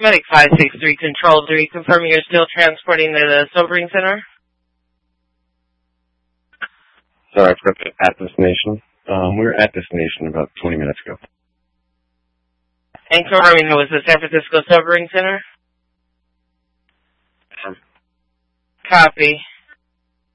Medic 563 Control 3, confirming you're still transporting to the sobering center? Sorry, I forgot the at destination. We were at destination about 20 minutes ago. And confirming it was the San Francisco Sobering Center? Copy.